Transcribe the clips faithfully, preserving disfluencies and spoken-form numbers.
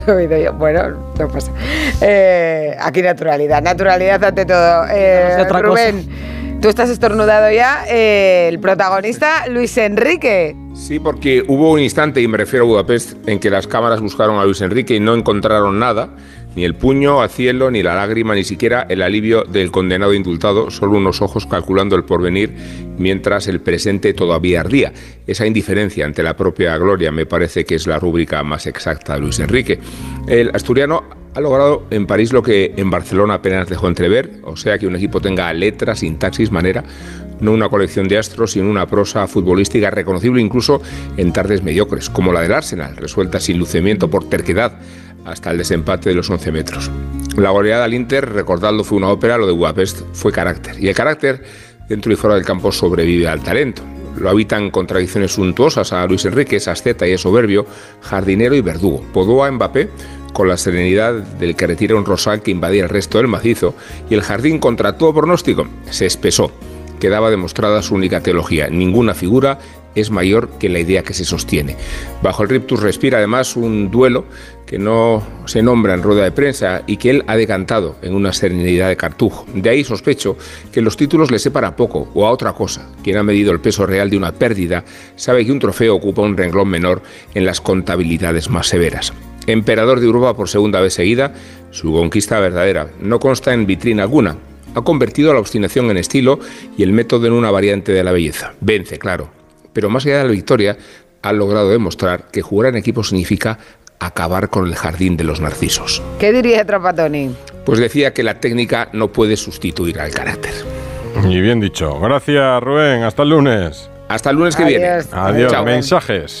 Bueno, no pasa. Eh, aquí naturalidad, naturalidad ante todo. Eh, no sé Rubén, cosa. Tú estás estornudado ya. Eh, el protagonista, Luis Enrique. Sí, porque hubo un instante, y me refiero a Budapest, en que las cámaras buscaron a Luis Enrique y no encontraron nada, ni el puño al cielo, ni la lágrima, ni siquiera el alivio del condenado indultado, solo unos ojos calculando el porvenir, mientras el presente todavía ardía. Esa indiferencia ante la propia gloria me parece que es la rúbrica más exacta de Luis Enrique. El asturiano ha logrado en París lo que en Barcelona apenas dejó entrever, o sea que un equipo tenga letra, sintaxis, manera, no una colección de astros, sino una prosa futbolística reconocible incluso en tardes mediocres, como la del Arsenal, resuelta sin lucimiento por terquedad hasta el desempate de los once metros. La goleada al Inter, recordadlo, fue una ópera, lo de Budapest fue carácter. Y el carácter, dentro y fuera del campo, sobrevive al talento. Lo habitan contradicciones suntuosas a Luis Enrique, es asceta y es soberbio, jardinero y verdugo. Podó a Mbappé con la serenidad del que retira un rosal que invadía el resto del macizo, y el jardín, contra todo pronóstico, se espesó. Quedaba demostrada su única teología: ninguna figura es mayor que la idea que se sostiene. Bajo el rictus respira además un duelo que no se nombra en rueda de prensa y que él ha decantado en una serenidad de cartujo. De ahí sospecho que los títulos le sepan poco o a otra cosa. Quien ha medido el peso real de una pérdida sabe que un trofeo ocupa un renglón menor en las contabilidades más severas. Emperador de Europa por segunda vez seguida, su conquista verdadera no consta en vitrina alguna. Ha convertido la obstinación en estilo y el método en una variante de la belleza. Vence, claro. Pero más allá de la victoria, ha logrado demostrar que jugar en equipo significa acabar con el jardín de los narcisos. ¿Qué diría Trapattoni? Pues decía que la técnica no puede sustituir al carácter. Y bien dicho. Gracias, Rubén. Hasta el lunes. Hasta el lunes que Adiós. viene. Adiós. Chao. Mensajes.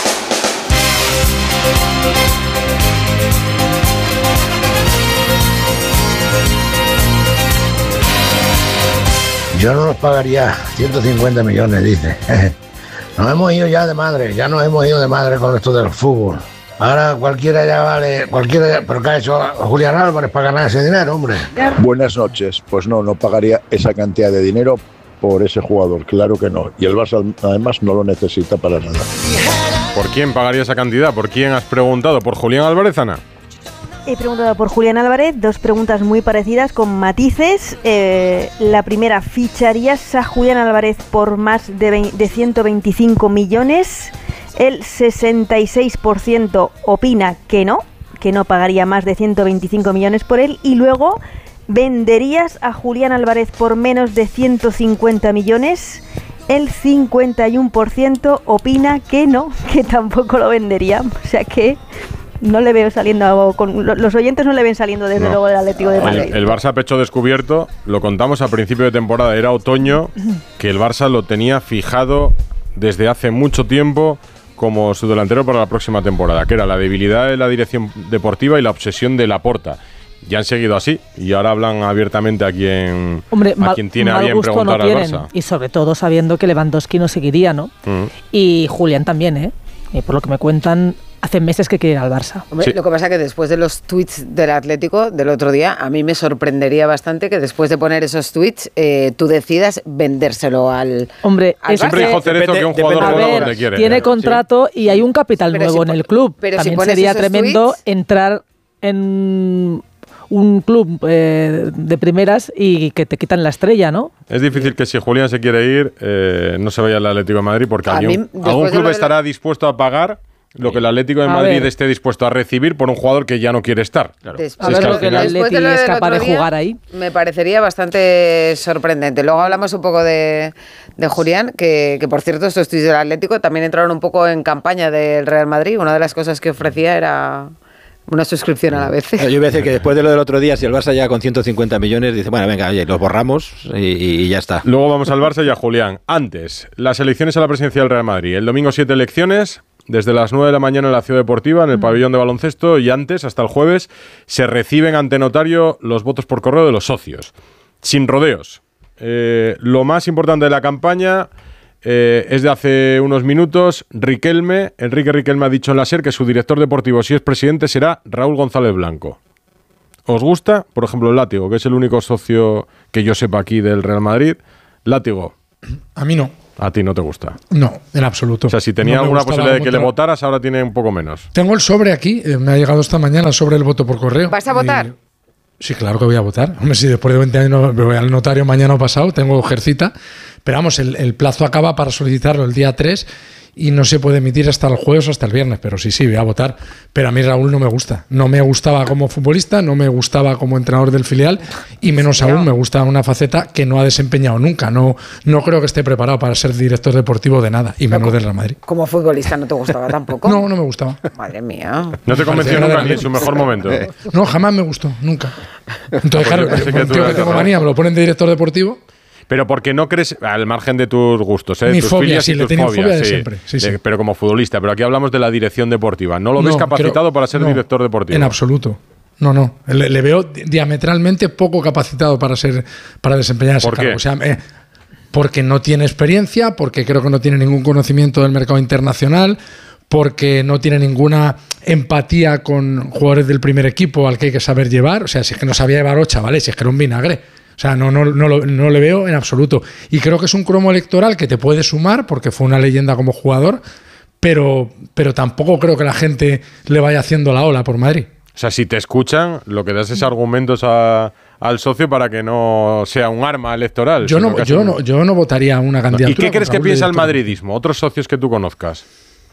Yo no nos pagaría ciento cincuenta millones, dice. Nos hemos ido ya de madre, ya nos hemos ido de madre con esto del fútbol. Ahora cualquiera ya vale, cualquiera, pero ¿qué ha hecho Julián Álvarez para ganar ese dinero, hombre? Buenas noches. Pues no, no pagaría esa cantidad de dinero por ese jugador, claro que no. Y el Barça además no lo necesita para nada. ¿Por quién pagaría esa cantidad? ¿Por quién has preguntado? ¿Por Julián Álvarez, Ana? He preguntado por Julián Álvarez, dos preguntas muy parecidas con matices. Eh, la primera, ¿ficharías a Julián Álvarez por más de, veinte, de ciento veinticinco millones? El sesenta y seis por ciento opina que no, que no pagaría más de ciento veinticinco millones por él. Y luego, ¿venderías a Julián Álvarez por menos de ciento cincuenta millones? El cincuenta y uno por ciento opina que no, que tampoco lo vendería. O sea que no le veo saliendo, con, los oyentes no le ven saliendo desde no. luego del Atlético de Madrid. El, el Barça a pecho descubierto, lo contamos a principio de temporada, era otoño, que el Barça lo tenía fijado desde hace mucho tiempo como su delantero para la próxima temporada, que era la debilidad de la dirección deportiva y la obsesión de Laporta. Ya han seguido así y ahora hablan abiertamente a quien, Hombre, a quien tiene a bien preguntar no al Barça. Y sobre todo sabiendo que Lewandowski no seguiría, ¿no? Mm. Y Julián también, ¿eh? Y por lo que me cuentan, hace meses que quiere ir al Barça. Hombre, sí. Lo que pasa es que después de los tweets del Atlético del otro día, a mí me sorprendería bastante que después de poner esos tweets eh, tú decidas vendérselo al Hombre, al siempre dijo Cerezo que un jugador juega donde quiere. Tiene contrato sí. y hay un capital pero nuevo si en el club. Pero También si sería tremendo tweets, entrar en un club eh, de primeras y que te quitan la estrella, ¿no? Es difícil que si Julián se quiere ir, eh, no se vaya al Atlético de Madrid porque a algún, mí, algún club estará dispuesto a pagar lo que el Atlético de Madrid ver. esté dispuesto a recibir por un jugador que ya no quiere estar. Claro. Después, a ver lo que el Atleti es capaz de jugar ahí. Me parecería bastante sorprendente. Luego hablamos un poco de, de Julián, que, que por cierto estos tweets del Atlético también entraron un poco en campaña del Real Madrid. Una de las cosas que ofrecía era una suscripción a la vez. Yo voy a decir que después de lo del otro día, si el Barça llega con ciento cincuenta millones, dice, bueno, venga, oye, los borramos y, y ya está. Luego vamos al Barça y a Julián. Antes, las elecciones a la presidencia del Real Madrid. El domingo siete elecciones, desde las nueve de la mañana en la Ciudad Deportiva, en el pabellón de baloncesto, y antes, hasta el jueves, se reciben ante notario los votos por correo de los socios. Sin rodeos. Eh, lo más importante de la campaña eh, es de hace unos minutos. Riquelme, Enrique Riquelme ha dicho en la SER que su director deportivo, si es presidente, será Raúl González Blanco. ¿Os gusta? Por ejemplo, el Látigo, que es el único socio que yo sepa aquí del Real Madrid. Látigo. A mí no. A ti no te gusta. No, en absoluto. O sea, si tenía no alguna posibilidad de que le votar. votaras, ahora tiene un poco menos. Tengo el sobre aquí, eh, me ha llegado esta mañana el sobre del voto por correo. ¿Vas a votar? Y, sí, claro que voy a votar. Hombre, si después de veinte años no, me voy al notario mañana o pasado, tengo ejercita. Pero vamos, el, el plazo acaba para solicitarlo el día tres y no se puede emitir hasta el jueves o hasta el viernes. Pero sí, sí, voy a votar. Pero a mí Raúl no me gusta. No me gustaba como futbolista, no me gustaba como entrenador del filial y menos sí, aún me gusta una faceta que no ha desempeñado nunca. No, no creo que esté preparado para ser director deportivo de nada y menos del Real Madrid. Como futbolista no te gustaba tampoco. No, no me gustaba. Madre mía. No te convenció nunca ni en su mejor momento. No, jamás me gustó, nunca. Entonces, claro, un tío que tengo manía, me lo ponen de director deportivo. Pero porque no crees, al margen de tus gustos, ¿eh? Mi tus fobia, filias sí, y le tus tenía fobias, fobia de sí, siempre. Sí, sí. de, pero como futbolista. Pero aquí hablamos de la dirección deportiva. ¿No lo ves No, capacitado creo- para ser no, director deportivo? En absoluto. No, no. Le, le veo di- diametralmente poco capacitado para ser para desempeñar ese ¿Por qué? cargo. O sea, eh, porque no tiene experiencia, porque creo que no tiene ningún conocimiento del mercado internacional, porque no tiene ninguna empatía con jugadores del primer equipo al que hay que saber llevar. O sea, si es que no sabía llevar ocho, ¿vale? Si es que era un vinagre. O sea, no, no, no, lo- no le veo en absoluto. Y creo que es un cromo electoral que te puede sumar, porque fue una leyenda como jugador, pero, pero tampoco creo que la gente le vaya haciendo la ola por Madrid. O sea, si te escuchan, lo que das es argumentos a- al socio para que no sea un arma electoral. Yo sino no, que yo, sea- no, yo no votaría una candidatura. ¿Y qué crees con que Raúl piensa de el director. madridismo? Otros socios que tú conozcas.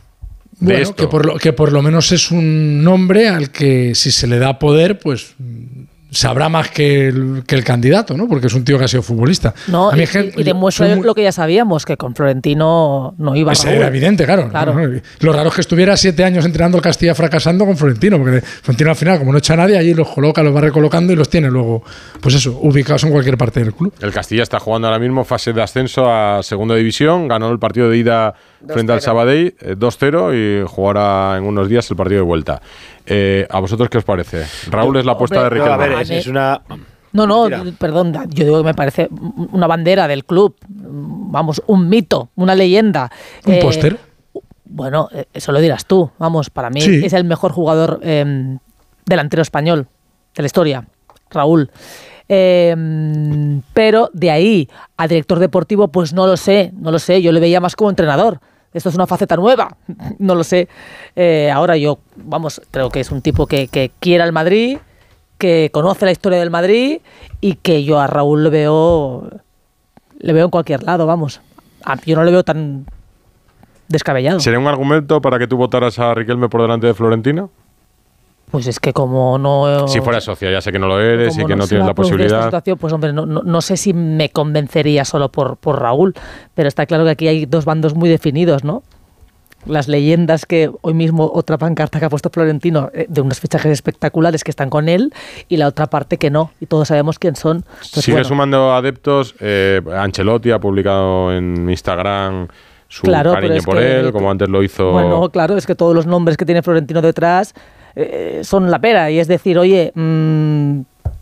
De Bueno, esto. que por, lo, que por lo menos es un nombre al que si se le da poder, pues sabrá más que el, que el candidato, ¿no? Porque es un tío que ha sido futbolista. No, A mí y, es que y- y demuestra soy muy- lo que ya sabíamos, que con Florentino no iba a Es era evidente, claro. Claro. No, no. Lo raro es que estuviera siete años entrenando el Castilla fracasando con Florentino, porque Florentino al final, como no echa a nadie, allí los coloca, los va recolocando y los tiene luego, pues eso, ubicados en cualquier parte del club. El Castilla está jugando ahora mismo fase de ascenso a segunda división. Ganó el partido de ida frente al Sabadell eh, dos cero y jugará en unos días el partido de vuelta. Eh, ¿A vosotros qué os parece? Raúl es la apuesta de Hombre, Riquelme. No, a ver, es, es una... No, no, Mira. perdón, yo digo que me parece una bandera del club, vamos, un mito, una leyenda. Un Eh, póster. Bueno, eh, eso lo dirás tú, vamos, para mí Sí. es el mejor jugador eh, delantero español de la historia, Raúl. Eh, pero de ahí a director deportivo, pues no lo sé, no lo sé, yo le veía más como entrenador. Esto es una faceta nueva, no lo sé. Eh, ahora yo, vamos, creo que es un tipo que, que quiere al Madrid, que conoce la historia del Madrid y que yo a Raúl le veo, le veo en cualquier lado, vamos. A- Yo no le veo tan descabellado. ¿Sería un argumento para que tú votaras a Riquelme por delante de Florentino? Pues es que como no... Si fuera socio, ya sé que no lo eres y como que no se tienes va la a producir esta posibilidad. situación, pues hombre, no, no, no sé si me convencería solo por, por Raúl, pero está claro que aquí hay dos bandos muy definidos, ¿no? Las leyendas que hoy mismo, otra pancarta que ha puesto Florentino, eh, de unos fichajes espectaculares que están con él, y la otra parte que no, y todos sabemos quién son. Entonces, Sigue bueno, sumando adeptos. eh, Ancelotti ha publicado en Instagram su Claro, pero cariño es por que- él, como antes lo hizo. Bueno, claro, es que todos los nombres que tiene Florentino detrás eh, son la pera. Y es decir, oye, mmm,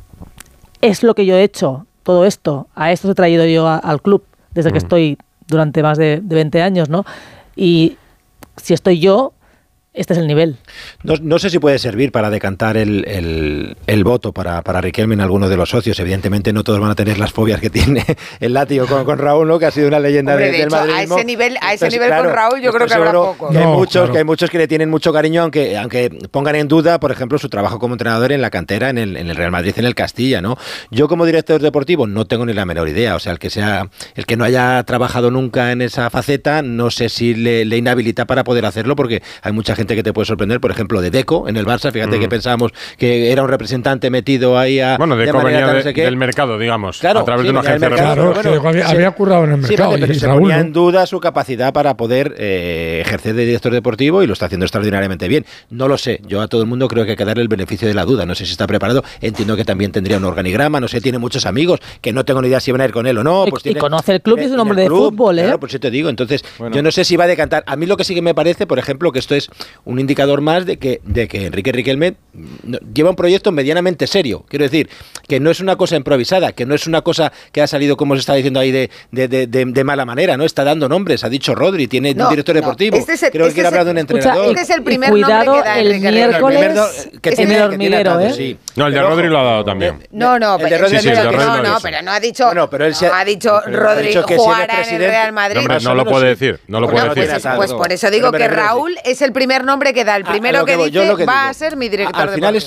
es lo que yo he hecho, todo esto. A esto he traído yo a- al club desde que Mm. estoy durante más de, de veinte años, ¿no? Y si estoy yo, este es el nivel. No, no sé si puede servir para decantar el, el, el voto para, para Riquelme en alguno de los socios. Evidentemente no todos van a tener las fobias que tiene el látigo con, con Raúl, ¿no? Que ha sido una leyenda Hombre, de- de del hecho, a madridismo. ese nivel, a ese Entonces, nivel claro, con Raúl yo creo estoy que habrá seguro pocos. Que hay, No, muchos, claro. que hay muchos que le tienen mucho cariño, aunque, aunque pongan en duda, por ejemplo, su trabajo como entrenador en la cantera, en el, en el Real Madrid, en el Castilla, ¿no? Yo como director deportivo no tengo ni la menor idea. O sea, el que sea, el que no haya trabajado nunca en esa faceta, no sé si le, le inhabilita para poder hacerlo, porque hay mucha gente que te puede sorprender, por ejemplo, de Deco en el Barça. Fíjate Mm. que pensábamos que era un representante metido ahí a. Bueno, Deco manera venía tal, de- no sé qué. del mercado, digamos, Claro, a través sí, de una venía del agencia de mercado, Claro, pero que bueno, había, se- había currado en el Sí, mercado. vale, pero y se Raúl, ponía ¿no? en duda su capacidad para poder eh, ejercer de director deportivo y lo está haciendo extraordinariamente bien. No lo sé, yo a todo el mundo creo que hay que darle el beneficio de la duda. No sé si está preparado, entiendo que también tendría un organigrama, no sé, tiene muchos amigos que no tengo ni idea si van a ir con él o no. Y- Pues y tiene- conoce el club y tiene- es un tiene hombre el de club, fútbol, ¿eh? Claro, por eso te digo. Entonces, Bueno. yo no sé si va a decantar. A mí lo que sí que me parece, por ejemplo, que esto es un indicador más de que, de que Enrique Riquelme lleva un proyecto medianamente serio. Quiero decir, que no es una cosa improvisada, que no es una cosa que ha salido, como se está diciendo ahí, de, de, de, de, de mala manera, ¿no? Está dando nombres, ha dicho Rodri, tiene no, un director no. deportivo, este es el, creo este que quiere hablar de un entrenador. Este es el primer cuidado, nombre que da el Enrique miércoles el que en el hormiguero, ¿eh? Sí. No, el de pero, Rodri lo ha dado también. No, no, el de Rodri, pero, sí, sí, el de Rodri no, no, no, no, pero no ha dicho, bueno, pero él se, no ha dicho Rodri ha dicho que jugará si en el Real Madrid. No, no lo puede decir, no lo bueno, puede pues, decir. pues por eso digo que Raúl es el primer nombre que da, el primero que, que dice va a ser mi director al final deportivo.